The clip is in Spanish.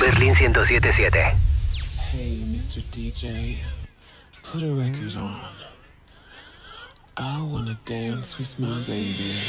Berlín 107.7. Hey, Mr. DJ, put a record on. I wanna dance with my baby.